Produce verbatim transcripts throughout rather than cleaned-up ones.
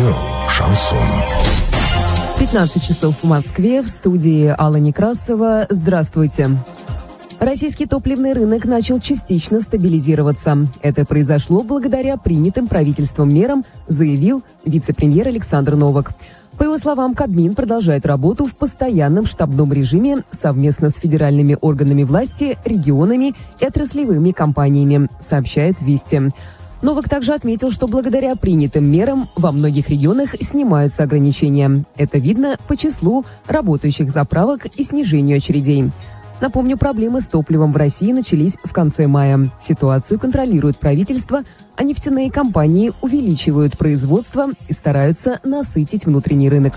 Радио «Шансон». пятнадцать часов в Москве, в студии Алла Некрасова. Здравствуйте. Российский топливный рынок начал частично стабилизироваться. Это произошло благодаря принятым правительством мерам, заявил вице-премьер Александр Новак. По его словам, Кабмин продолжает работу в постоянном штабном режиме совместно с федеральными органами власти, регионами и отраслевыми компаниями, сообщает «Вести». Новак также отметил, что благодаря принятым мерам во многих регионах снимаются ограничения. Это видно по числу работающих заправок и снижению очередей. Напомню, проблемы с топливом в России начались в конце мая. Ситуацию контролирует правительство, а нефтяные компании увеличивают производство и стараются насытить внутренний рынок.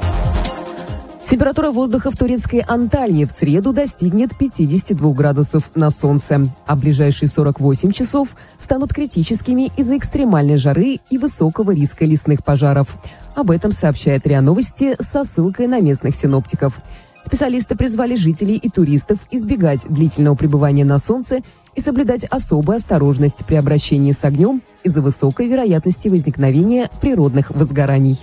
Температура воздуха в турецкой Анталии в среду достигнет пятидесяти двух градусов на солнце, а ближайшие сорок восемь часов станут критическими из-за экстремальной жары и высокого риска лесных пожаров. Об этом сообщает РИА Новости со ссылкой на местных синоптиков. Специалисты призвали жителей и туристов избегать длительного пребывания на солнце и соблюдать особую осторожность при обращении с огнем из-за высокой вероятности возникновения природных возгораний.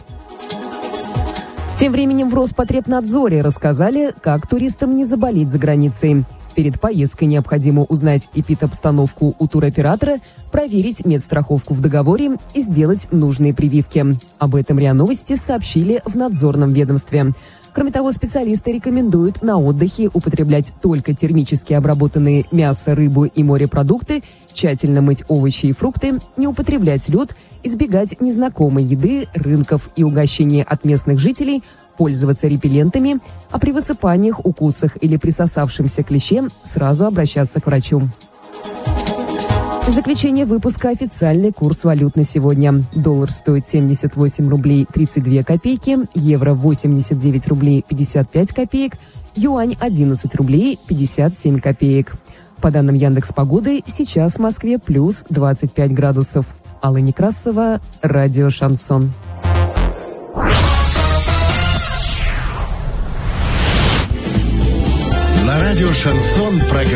Тем временем в Роспотребнадзоре рассказали, как туристам не заболеть за границей. Перед поездкой необходимо узнать эпидобстановку у туроператора, проверить медстраховку в договоре и сделать нужные прививки. Об этом РИА Новости сообщили в надзорном ведомстве. Кроме того, специалисты рекомендуют на отдыхе употреблять только термически обработанные мясо, рыбу и морепродукты, тщательно мыть овощи и фрукты, не употреблять лед, избегать незнакомой еды, рынков и угощений от местных жителей, пользоваться репеллентами, а при высыпаниях, укусах или присосавшемся клеще сразу обращаться к врачу. В заключение выпуска официальный курс валют на сегодня. Доллар стоит семьдесят восемь рублей тридцать две копейки, евро восемьдесят девять рублей пятьдесят пять копеек, юань одиннадцать рублей пятьдесят семь копеек. По данным Яндекс.Погоды, сейчас в Москве плюс двадцать пять градусов. Алла Некрасова, радио «Шансон». На радио «Шансон» программа